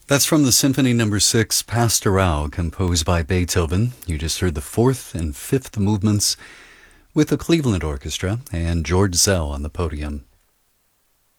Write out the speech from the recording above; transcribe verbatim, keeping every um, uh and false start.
That's from the Symphony Number Six, Pastoral, composed by Beethoven. You just heard the fourth and fifth movements with the Cleveland Orchestra and George Zell on the podium.